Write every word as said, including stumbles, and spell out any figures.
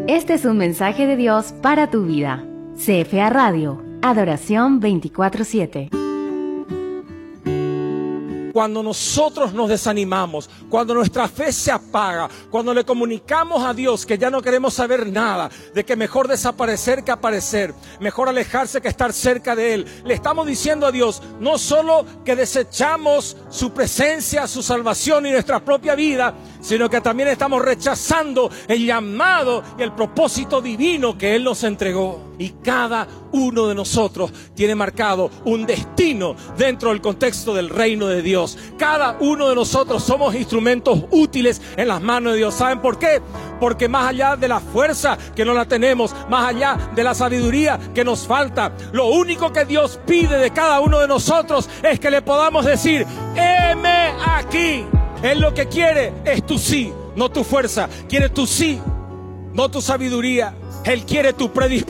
Este es un mensaje de Dios para tu vida. C F A Radio, adoración veinticuatro siete. Cuando nosotros nos desanimamos, cuando nuestra fe se apaga, cuando le comunicamos a Dios que ya no queremos saber nada, de que mejor desaparecer que aparecer, mejor alejarse que estar cerca de Él, le estamos diciendo a Dios no solo que desechamos su presencia, su salvación y nuestra propia vida, sino que también estamos rechazando el llamado y el propósito divino que Él nos entregó. Y cada uno de nosotros tiene marcado un destino dentro del contexto del reino de Dios. Cada uno de nosotros somos instrumentos útiles en las manos de Dios. ¿Saben por qué? Porque más allá de la fuerza que no la tenemos, más allá de la sabiduría que nos falta, lo único que Dios pide de cada uno de nosotros es que le podamos decir: heme aquí. Él lo que quiere es tu sí, no tu fuerza. Quiere tu sí, no tu sabiduría. Él quiere tu predisposición.